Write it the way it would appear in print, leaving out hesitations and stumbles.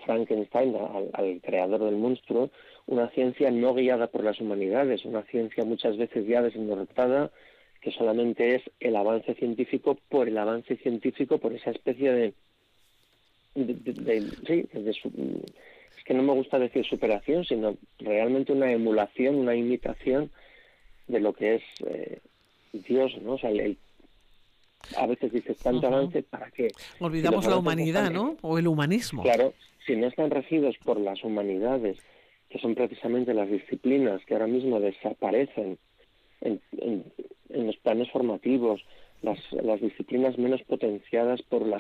Frankenstein, al creador del monstruo, una ciencia no guiada por las humanidades, una ciencia muchas veces ya desnortada, que solamente es el avance científico por el avance científico, por esa especie es que no me gusta decir superación, sino realmente una emulación, una imitación de lo que es Dios, ¿no? O sea, a veces dices tanto avance, ¿para qué? Olvidamos la humanidad, ¿no? O el humanismo. Claro, si no están regidos por las humanidades, que son precisamente las disciplinas que ahora mismo desaparecen en los planes formativos, las disciplinas menos potenciadas por la